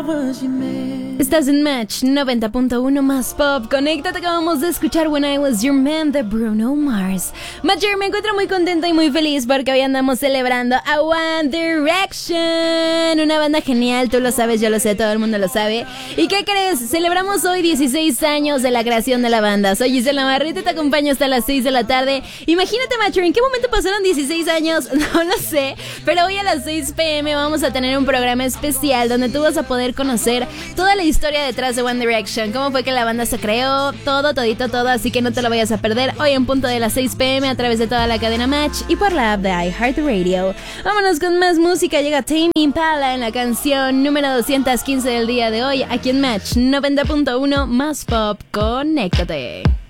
Estás en Match 90.1 más pop. Conéctate, acabamos de escuchar When I Was Your Man de Bruno Mars. Matcher, me encuentro muy contenta y muy feliz porque hoy andamos celebrando a One Direction, una banda genial, tú lo sabes, yo lo sé, todo el mundo lo sabe. ¿Y qué crees? Celebramos hoy 16 años de la creación de la banda. Soy Gisela Navarrete, te acompaño hasta las 6 de la tarde. Imagínate, Matcher, ¿en qué momento pasaron 16 años? No lo sé, pero hoy a las 6 p.m. vamos a tener un programa especial donde tú vas a poder conocer toda la historia detrás de One Direction, cómo fue que la banda se creó, todo, así que no te lo vayas a perder hoy en punto de las 6 p.m. a través de toda la cadena Match y por la app de iHeartRadio. Vámonos con más música, llega Tame Impala en la canción número 215 del día de hoy, aquí en Match 90.1 más pop, conéctate.